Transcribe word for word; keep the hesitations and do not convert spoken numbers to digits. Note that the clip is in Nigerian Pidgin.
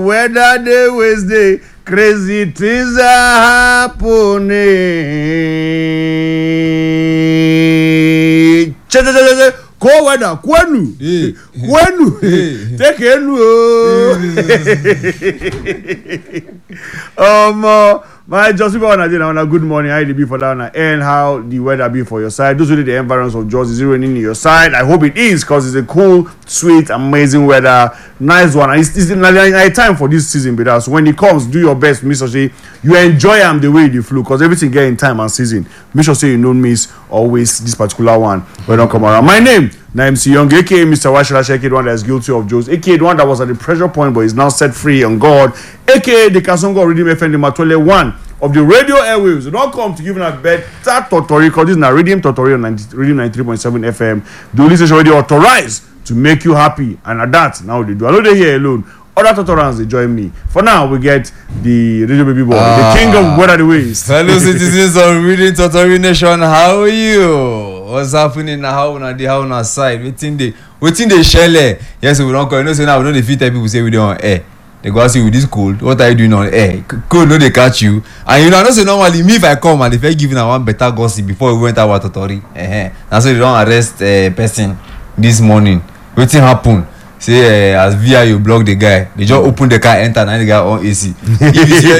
Whether they Wednesday, crazy things are happening. Cold weather, kwenu, kwenu, take enu. Um, uh, my just people on a good morning. How you be for that and how the weather be for your side? Those really the environs of George. Is it raining in your side? I hope it is because it's a cool, sweet, amazing weather. Nice one. It's, it's night time for this season, but so when it comes, do your best. Make sure say you enjoy them the way you flew because everything get in time and season. Make sure say you don't miss always this particular one when don't come around. My name. Now M C Young, aka Mister Washala Shake, the one that is guilty of Joes, aka the one that was at the pressure point but is now set free on God, aka the Kasongo Redeem F M, the Matole one of the radio airwaves. You don't come to give a better Totori because this is now Redeem Totori on Redeem ninety-three point seven F M. The only station already authorized to make you happy, and at that, now they do. I know they here alone. Other Totorans, they join me. For now, we get the Radio Baby Boy, ah, the king of weather the ways. Fellow citizens of Reading Totori Nation, how are you? What's happening now? How on the how on our side? Waiting the waiting the shell. Yes, we don't call. You know, so now we don't defeat people say we don't on air. They go ask you with this cold. What are you doing on air? Cold, no, they catch you. And you know, I know say normally me if I come and if I give them one better gossip before we went our Totori. Eh, that's why they don't arrest a uh, person this morning. Waiting happen. Say uh, as V I you block the guy, they just open the car, enter, and the guy on A C. If you see